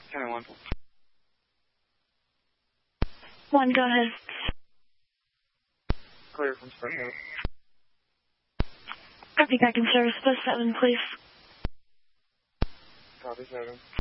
10-1. 1, go ahead. Clear from Spring Hill. Copy back in service. Post 7, please. Copy 7.